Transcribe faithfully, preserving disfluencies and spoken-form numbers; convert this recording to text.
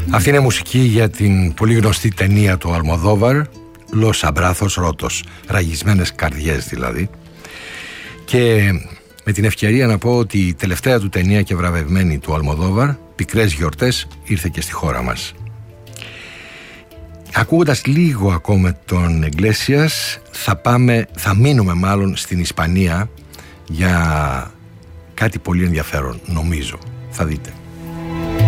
Αυτή είναι μουσική για την πολύ γνωστή ταινία του Αλμοδόβαρ, Los Abrazos Rotos, ραγισμένες καρδιές δηλαδή. Και με την ευκαιρία να πω ότι η τελευταία του ταινία και βραβευμένη του Αλμοδόβαρ, Πικρές Γιορτές, ήρθε και στη χώρα μας. Ακούγοντας λίγο ακόμα τον Εγκλέσιας, θα πάμε, θα μείνουμε μάλλον στην Ισπανία για κάτι πολύ ενδιαφέρον, νομίζω. Θα δείτε.